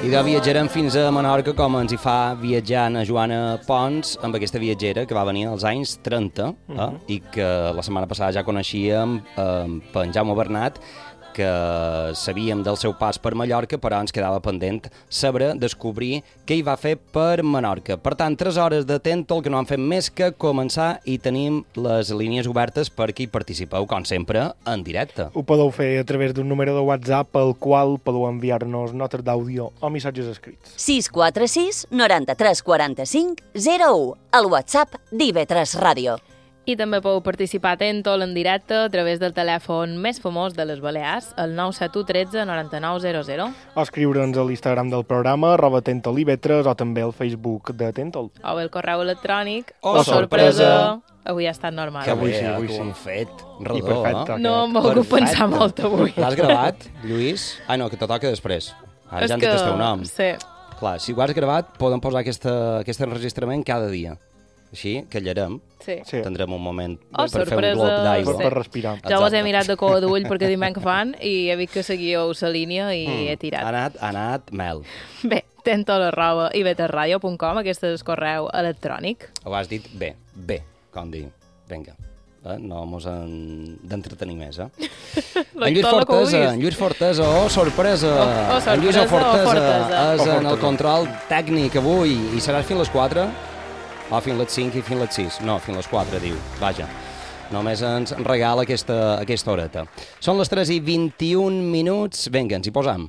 I de viatjarem fins a Menorca, com ens hi fa viatjant a Joana Pons, amb aquesta viatgera que va venir als anys 30, i que la setmana passada ja coneixíem per en Jaume Bernat, que sabíem del seu pas per Mallorca, però ens quedava pendent saber, descobrir què hi va fer per Menorca. Per tant, 3 hores de Tentol que no han fet més que començar i tenim les línies obertes per qui participeu, com sempre, en directe. Ho podeu fer a través d'un número de WhatsApp al qual podeu enviar-nos notes d'àudio o missatges escrits. 646 93 45 01, el WhatsApp d'IV3 Ràdio. I també podeu participar a Tentol en directe a través del telèfon més famós de les Balears, el 971 13 99 00. O escriure'ns a l'Instagram del programa, @TentolIV3, o també al Facebook de Tentol. O bé el correu electrònic. Oh, sorpresa! Avui ha estat normal. Que avui bé, sí, avui que ho sí. han fet. I Redó, perfecte. No m'ho puc pensar molt avui. L'has gravat, Lluís? Ah, no, que te toca després. Ara ja han dit el teu nom. Sí. Clar, si ho has gravat, podem posar aquest enregistrament cada dia. Així, callarem, Sí. Sí, tindrem un moment Oh, per fer un sorpresa, glop per, d'aigua. sí. per respirar. Ja us he Exacte. mirat de cua d'ull perquè diuen que fan i he vist que seguíeu la línia i he tirat. Ha anat mel. Bé, tentol@ivtradio.com, aquest és el correu electrònic. Ho has dit bé, com dir. Vinga, no mos d'entretenir més, En Lluís Fortesa, oh, sorpresa! Oh, sorpresa, En Lluís oh, Fortesa Fortesa. és Oh, en el Fortesa. control tècnic avui i seràs fins les 4? O fins les 5 i fins les 6? No, fins les 4, diu. Vaja, només ens regala aquesta horeta. Són les 3:21. Vinga, ens hi posam.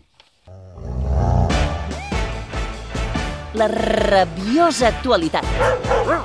La rabiosa actualitat.